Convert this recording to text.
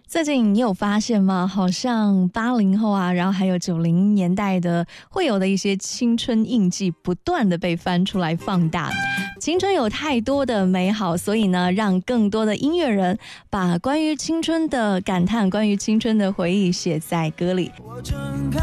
最近你有发现吗？好像80后啊，然后还有90年代的会有的一些青春印记，不断的被翻出来放大。青春有太多的美好，所以呢，让更多的音乐人把关于青春的感叹、关于青春的回忆写在歌里。